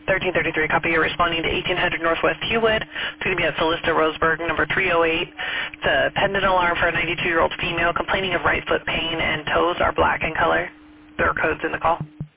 1333, copy. You're responding to 1800 Northwest Hewwood. It's going to be at Solista Roseburg, number 308. It's a pendant alarm for a 92-year-old female complaining of right foot pain, and toes are black in color. There are codes in the call.